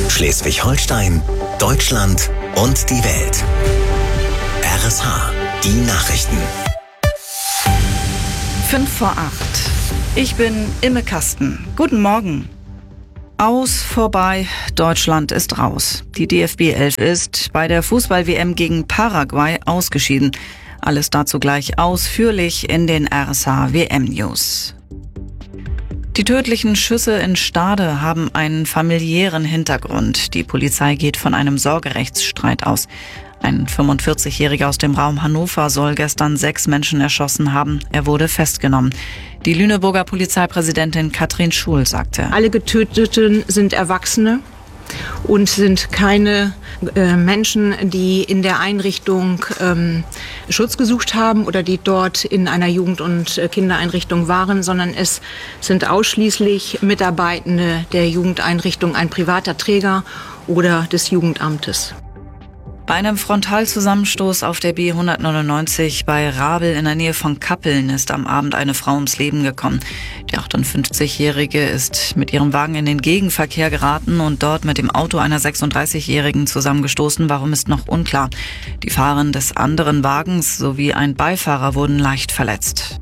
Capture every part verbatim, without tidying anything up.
Schleswig-Holstein, Deutschland und die Welt. R S H, die Nachrichten. Fünf vor acht. Ich bin Imme Kasten. Guten Morgen. Aus, vorbei, Deutschland ist raus. Die D F B elf ist bei der Fußball-W M gegen Paraguay ausgeschieden. Alles dazu gleich ausführlich in den R S H W M-News. Die tödlichen Schüsse in Stade haben einen familiären Hintergrund. Die Polizei geht von einem Sorgerechtsstreit aus. Ein fünfundvierzigjähriger aus dem Raum Hannover soll gestern sechs Menschen erschossen haben. Er wurde festgenommen. Die Lüneburger Polizeipräsidentin Katrin Schul sagte: Alle Getöteten sind Erwachsene und sind keine äh, Menschen, die in der Einrichtung ähm, Schutz gesucht haben oder die dort in einer Jugend- und äh, Kindereinrichtung waren, sondern es sind ausschließlich Mitarbeitende der Jugendeinrichtung, ein privater Träger oder des Jugendamtes. Bei einem Frontalzusammenstoß auf der B hundertneunundneunzig bei Rabel in der Nähe von Kappeln ist am Abend eine Frau ums Leben gekommen. Die achtundfünfzigjährige ist mit ihrem Wagen in den Gegenverkehr geraten und dort mit dem Auto einer sechsunddreißigjährigen zusammengestoßen. Warum, ist noch unklar. Die Fahrerin des anderen Wagens sowie ein Beifahrer wurden leicht verletzt.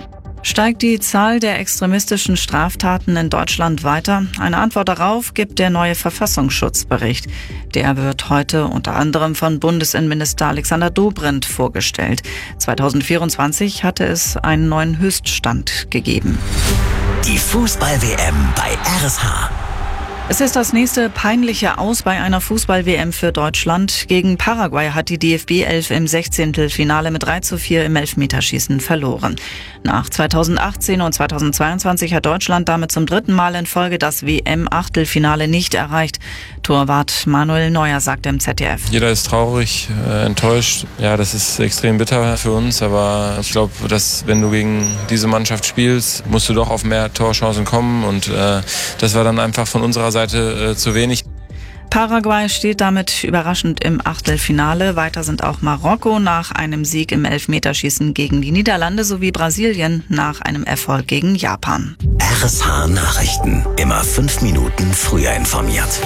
Steigt die Zahl der extremistischen Straftaten in Deutschland weiter? Eine Antwort darauf gibt der neue Verfassungsschutzbericht. Der wird heute unter anderem von Bundesinnenminister Alexander Dobrindt vorgestellt. zweitausendvierundzwanzig hatte es einen neuen Höchststand gegeben. Die Fußball-W M bei R S H. Es ist das nächste peinliche Aus bei einer Fußball-W M für Deutschland. Gegen Paraguay hat die D F B elf im Sechzehntelfinale mit drei zu vier im Elfmeterschießen verloren. Nach zweitausendachtzehn und zweitausendzweiundzwanzig hat Deutschland damit zum dritten Mal in Folge das W M-Achtelfinale nicht erreicht. Torwart Manuel Neuer sagte im Z D F: Jeder ist traurig, äh, enttäuscht. Ja, das ist extrem bitter für uns, aber ich glaube, dass wenn du gegen diese Mannschaft spielst, musst du doch auf mehr Torchancen kommen und äh, das war dann einfach von unserer Seite Seite, äh, zu wenig. Paraguay steht damit überraschend im Achtelfinale. Weiter sind auch Marokko nach einem Sieg im Elfmeterschießen gegen die Niederlande sowie Brasilien nach einem Erfolg gegen Japan. R S H Nachrichten. Immer fünf Minuten früher informiert.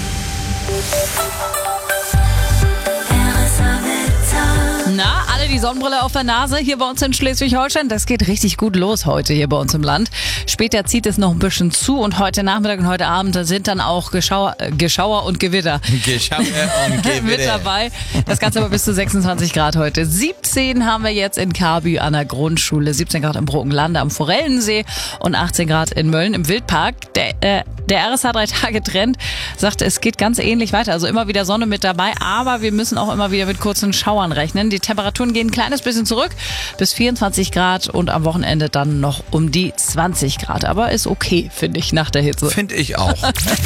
Na, alle die Sonnenbrille auf der Nase hier bei uns in Schleswig-Holstein. Das geht richtig gut los heute hier bei uns im Land. Später zieht es noch ein bisschen zu und heute Nachmittag und heute Abend sind dann auch Geschauer, äh, Geschauer und Gewitter. Geschauer und Gewitter. Mit dabei. Das Ganze aber bis zu sechsundzwanzig Grad heute. siebzehn haben wir jetzt in Kabü an der Grundschule, siebzehn Grad im Brockenlande am Forellensee und achtzehn Grad in Mölln im Wildpark. Der, äh, der R S H drei Tage Trend sagt, es geht ganz ähnlich weiter. Also immer wieder Sonne mit dabei, aber wir müssen auch immer wieder mit kurzen Schauern rechnen. Die Temperaturen gehen ein kleines bisschen zurück bis vierundzwanzig Grad und am Wochenende dann noch um die zwanzig Grad. Aber ist okay, finde ich, nach der Hitze. Finde ich auch.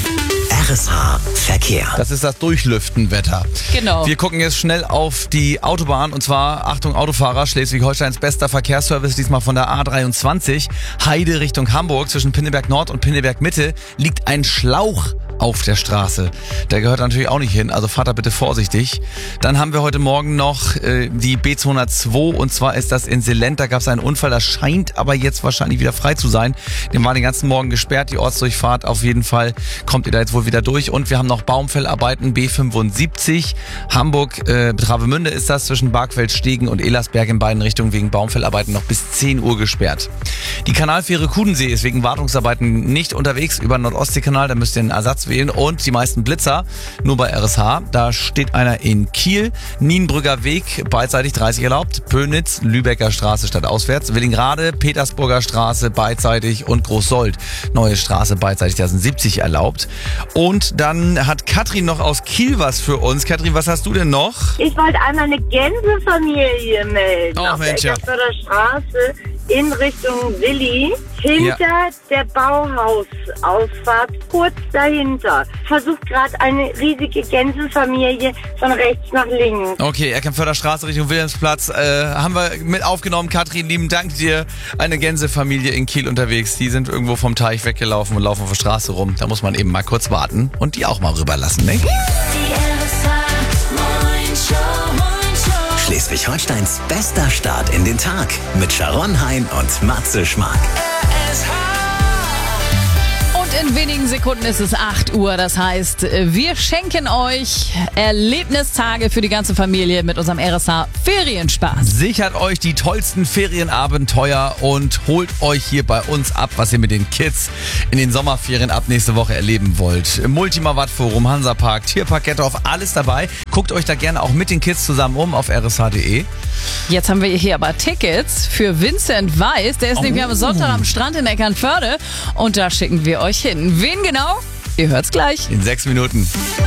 R S H Verkehr. Das ist das Durchlüftenwetter. Genau. Wir gucken jetzt schnell auf die Autobahn und zwar, Achtung Autofahrer, Schleswig-Holsteins bester Verkehrsservice, diesmal von der A dreiundzwanzig. Heide Richtung Hamburg, zwischen Pinneberg Nord und Pinneberg Mitte liegt ein Schlauch auf der Straße. Der gehört natürlich auch nicht hin, also fahrt da bitte vorsichtig. Dann haben wir heute Morgen noch äh, die B zweihundertzwei und zwar ist das in Selent. Da gab es einen Unfall, das scheint aber jetzt wahrscheinlich wieder frei zu sein. Den war den ganzen Morgen gesperrt, die Ortsdurchfahrt auf jeden Fall kommt ihr da jetzt wohl wieder durch. Und wir haben noch Baumfellarbeiten B fünfundsiebzig. Hamburg, äh, Travemünde ist das, zwischen Bargfeld-Stegen und Elersberg in beiden Richtungen wegen Baumfellarbeiten noch bis zehn Uhr gesperrt. Die Kanalfähre Kudensee ist wegen Wartungsarbeiten nicht unterwegs über den Nordostseekanal, da müsst ihr einen Ersatz wählen und die meisten Blitzer nur bei R S H. Da steht einer in Kiel, Nienbrücker Weg, beidseitig dreißig erlaubt, Pönitz, Lübecker Straße stadtauswärts, Willingrade, Petersburger Straße beidseitig und Großsold, neue Straße beidseitig, da sind siebzig erlaubt. Und dann hat Katrin noch aus Kiel was für uns. Katrin, was hast du denn noch? Ich wollte einmal eine Gänsefamilie melden. Oh, auf Mensch, der ja. Eckertsförder Straße in Richtung Willi. Hinter Ja. der Bauhausausfahrt, kurz dahinter, versucht gerade eine riesige Gänsefamilie von rechts nach links. Okay, Eckernförder Straße Richtung Wilhelmsplatz. Äh, haben wir mit aufgenommen. Katrin, lieben Dank dir. Eine Gänsefamilie in Kiel unterwegs. Die sind irgendwo vom Teich weggelaufen und laufen auf der Straße rum. Da muss man eben mal kurz warten und die auch mal rüberlassen, ne? Schleswig-Holsteins bester Start in den Tag mit Sharon Hein und Matze Schmark. in wenigen Sekunden ist es acht Uhr. Das heißt, wir schenken euch Erlebnistage für die ganze Familie mit unserem R S H Ferienspaß. Sichert euch die tollsten Ferienabenteuer und holt euch hier bei uns ab, was ihr mit den Kids in den Sommerferien ab nächste Woche erleben wollt. Im Multimavat-Forum, Hansapark, Tierpark Gettorf, alles dabei. Guckt euch da gerne auch mit den Kids zusammen um auf r s h punkt d e. Jetzt haben wir hier aber Tickets für Vincent Weiss. Der ist oh. nämlich am Sonntag am Strand in Eckernförde und da schicken wir euch hin. Wen genau? Ihr hört's gleich. In sechs Minuten.